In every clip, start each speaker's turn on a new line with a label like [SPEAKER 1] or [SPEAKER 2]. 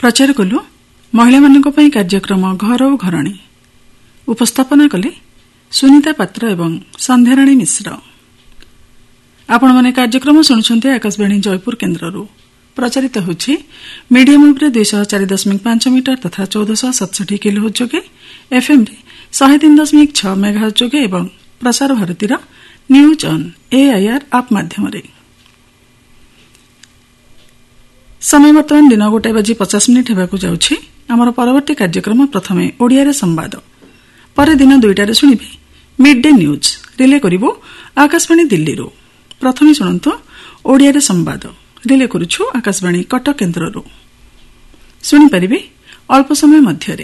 [SPEAKER 1] प्रचार कलु महिला कार्यक्रम घर और घरणी उपस्थापना कले सुनीता पात्र एवं संध्याराणी मिश्र। आपण माने कार्यक्रम शुणुछन्ते आकाशवाणी जयपुर केन्द्ररू प्रचारित होछि मीडियम वेव 204.5 मीटर तथा 1467 किलोहर्ट्ज जोगे एफएम रे 103.6 मेगाहर्ट्ज जोगे एवं प्रसार भारतीर न्यूज ऑन एआईआर आप माध्यम रे। समय वर्तमान दिन 1:50 हेबाकु जाउछि। आमर परवर्ती कार्यक्रम प्रथमे ओडिया रे संवाद परे दिन 2टारे सुनिबे mid day news relay करिवो Akashvani Delhi रो। प्रथमे सुनंतो ओडिया रे संवाद रिले करूछु आकाशवाणी कटक केन्द्र रो। सुनि परिबे अल्प समय मध्य रे।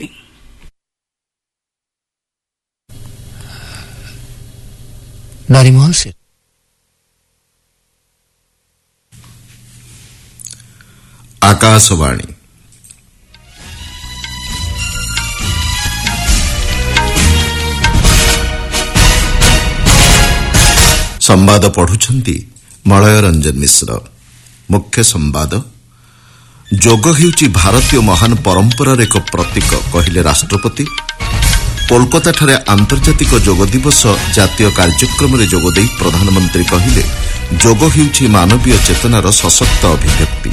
[SPEAKER 2] नारीमहल से
[SPEAKER 3] आकाशवाणी संवाद पढ़ुछंती मलय रंजन मिश्र। मुख्य संवाद जोग हेउची भारतीय महान परंपरार एक प्रतीक कहिले राष्ट्रपति। कोलकाता ठारे आंतर्जातिक जोग दिवस जातीय कार्यक्रम रे जोग देई प्रधानमंत्री कहिले जोग हेउची मानवीय चेतनार सशक्त अभिव्यक्ति।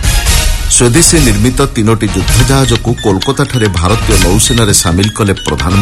[SPEAKER 3] स्वदेशी निर्मित 3टी युद्ध जहाज को कोलकाता ठारे भारतीय नौसेना रे शामिल कले प्रधानमंत्री।